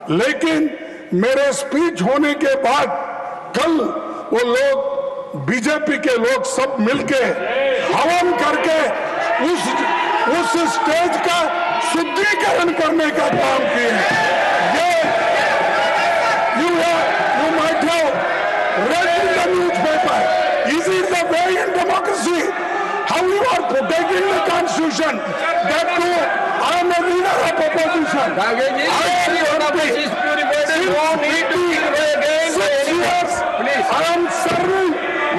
लेकिन मेरे स्पीच होने के बाद कल वो लोग बीजेपी के लोग सब मिलके हवन करके उस स्टेज का शुद्धिकरण करने का काम किए। ये you might have read in the newspaper. Is it the way in democracy? How you are protecting the constitution? That too, I am a leader of opposition. I am serving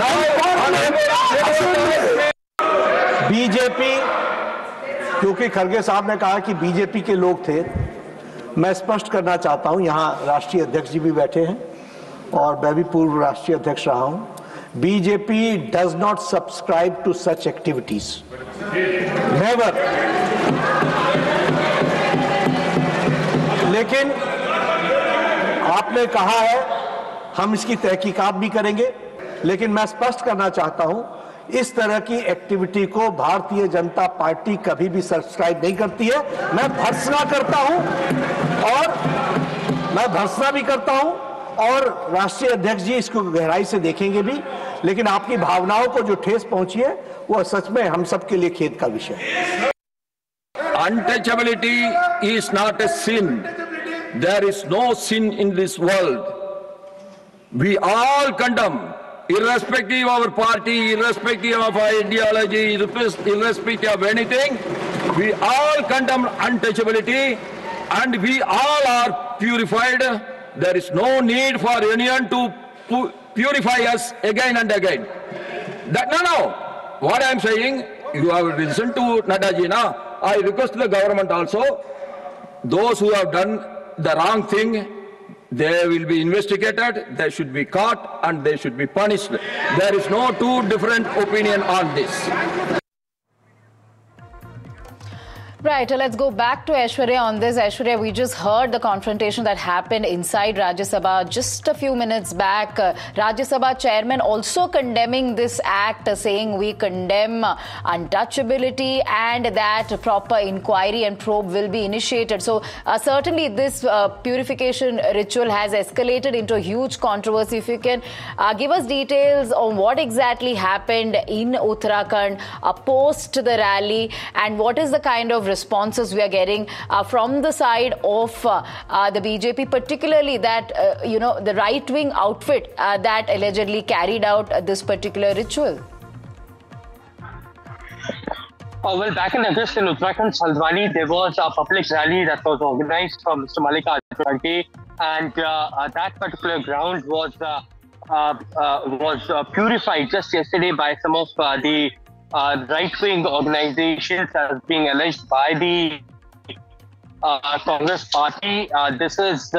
BJP, क्योंकि खड़गे साहब ने कहा कि BJP के लोग थे, मैं स्पष्ट करना चाहता हूं, यहां राष्ट्रीय अध्यक्ष जी भी बैठे हैं और मैं भी पूर्व राष्ट्रीय अध्यक्ष रहा हूं। BJP does not subscribe to such activities, never. लेकिन आपने कहा है हम इसकी तहकीकात भी करेंगे, लेकिन मैं स्पष्ट करना चाहता हूं इस तरह की एक्टिविटी को भारतीय जनता पार्टी कभी भी सब्सक्राइब नहीं करती है। मैं भर्त्सना करता हूं और मैं भर्त्सना भी करता हूं और राष्ट्रीय अध्यक्ष जी इसको गहराई से देखेंगे भी, लेकिन आपकी भावनाओं को जो ठेस पहुंची है वो सच में हम सबके लिए खेद का विषय है। Untouchability is not a sin. There is no sin in this world. We all condemn, irrespective of our party, irrespective of our ideology, irrespective of anything, we all condemn untouchability and we all are purified. There is no need for anyone to purify us again and again. No. What I am saying, you have listened to Nadaji now. I request the government also, those who have done the wrong thing, they will be investigated, they should be caught and they should be punished. There is no two different opinion on this. Right, let's go back to Aishwarya on this. Aishwarya, we just heard the confrontation that happened inside Rajya Sabha just a few minutes back. Rajya Sabha chairman also condemning this act, saying we condemn untouchability and that proper inquiry and probe will be initiated. So certainly this purification ritual has escalated into a huge controversy. If you can give us details on what exactly happened in Uttarakhand post the rally and what is the kind of responses we are getting from the side of the BJP, particularly that, the right-wing outfit that allegedly carried out this particular ritual? Well, back in August in Uttarakhand, Haldwani, there was a public rally that was organized from Mr. Mallikarjun Kharge, and that particular ground was purified just yesterday by some of the right-wing organizations as being alleged by the Congress party. This is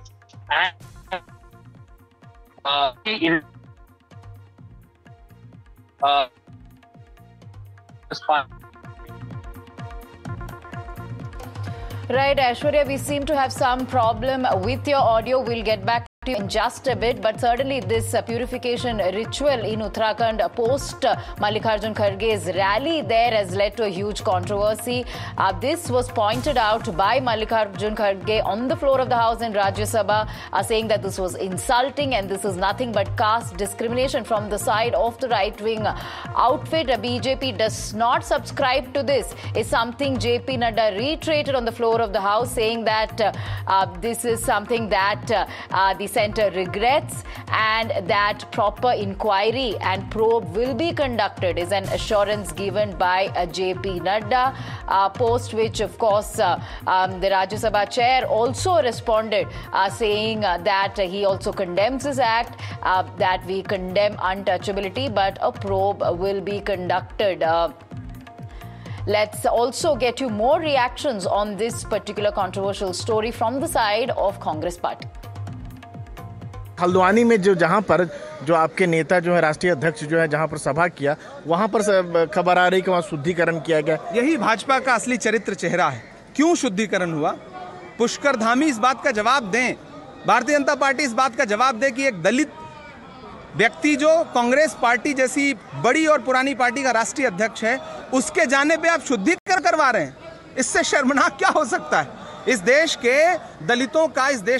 Right, Aishwarya, we seem to have some problem with your audio. We'll get back to you in just a bit, but certainly this purification ritual in Uttarakhand post Mallikarjun Kharge's rally there has led to a huge controversy. This was pointed out by Mallikarjun Kharge on the floor of the House in Rajya Sabha, saying that this was insulting and this is nothing but caste discrimination from the side of the right-wing outfit. BJP does not subscribe to this, is something JP Nadda reiterated on the floor of the House, saying that this is something that the centre regrets and that proper inquiry and probe will be conducted, is an assurance given by JP Nadda, post which, of course, the Rajya Sabha chair also responded, saying that he also condemns this act, that we condemn untouchability, but a probe will be conducted. Let's also get you more reactions on this particular controversial story from the side of Congress party. Haldwani में जहां पर आपके नेता जो है राष्ट्रीय अध्यक्ष जो है जहां पर सभा किया, वहां पर खबर आ रही कि वहां शुद्धिकरण किया गया। यही भाजपा का असली चरित्र चेहरा है। क्यों शुद्धिकरण हुआ? पुष्कर धामी इस बात का जवाब दें, भारतीय जनता पार्टी इस बात का जवाब दे कि एक दलित व्यक्ति जो कांग्रेस पार्टी जैसी बड़ी और पुरानी पार्टी का राष्ट्रीय अध्यक्ष है, उसके जाने पे आप शुद्धिकरण करवा रहे हैं। इससे शर्मनाक क्या हो सकता है? इस देश के दलितों का, इस देश